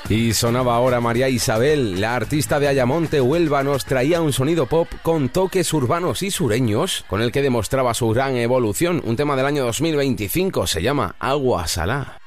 Y sonaba ahora María Isabel, la artista de Ayamonte, Huelva, nos traía un sonido pop con toques urbanos y sureños, con el que demostraba su gran evolución. Un tema del año 2025, se llama Agua Salá.